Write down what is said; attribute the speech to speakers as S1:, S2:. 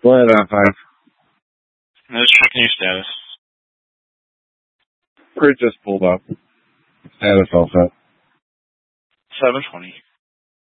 S1: Go ahead, I-5.
S2: I'm just checking your status.
S1: Crit just pulled up. Status all set.
S2: 720.